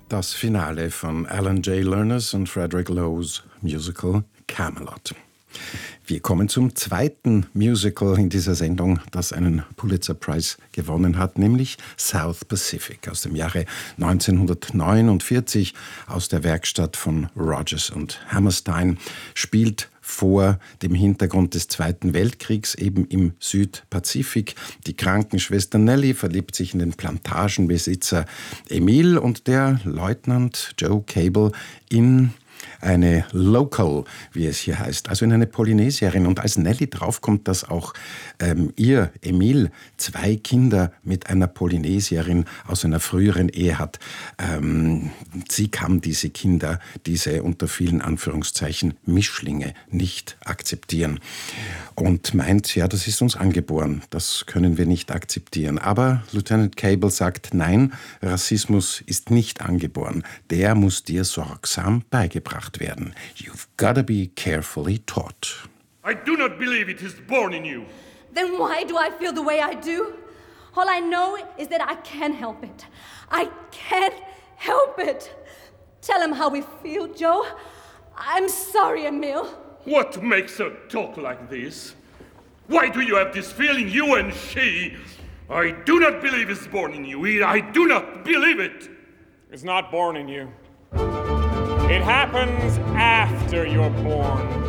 Das Finale von Alan J. Lerner's und Frederick Lowe's Musical Camelot. Wir kommen zum zweiten Musical in dieser Sendung, das einen Pulitzer Prize gewonnen hat, nämlich South Pacific aus dem Jahre 1949 aus der Werkstatt von Rodgers und Hammerstein, spielt vor dem Hintergrund des Zweiten Weltkriegs eben im Südpazifik. Die Krankenschwester Nellie verliebt sich in den Plantagenbesitzer Emil und der Leutnant Joe Cable in eine Local, wie es hier heißt, also in eine Polynesierin. Und als Nellie draufkommt, dass auch ihr, Emil, 2 Kinder mit einer Polynesierin aus einer früheren Ehe hat, sie kann diese Kinder, diese unter vielen Anführungszeichen Mischlinge, nicht akzeptieren. Und meint, ja, das ist uns angeboren, das können wir nicht akzeptieren. Aber Lieutenant Cable sagt, nein, Rassismus ist nicht angeboren, der muss dir sorgsam beigebracht werden. You've got to be carefully taught. I do not believe it is born in you. Then why do I feel the way I do? All I know is that I can't help it. I can't help it. Tell him how we feel, Joe. I'm sorry, Emil. What makes her talk like this? Why do you have this feeling, you and she? I do not believe it's born in you. I do not believe it. It's not born in you. It happens after you're born.